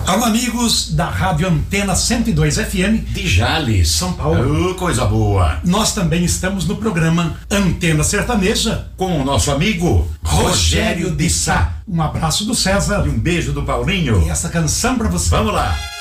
Alô, amigos da Rádio Antena 102 FM de Jales, São Paulo. Coisa boa. Nós também estamos no programa Antena Sertaneja com o nosso amigo Rogério de Sá. Um abraço do César e um beijo do Paulinho. E essa canção pra você. Vamos lá.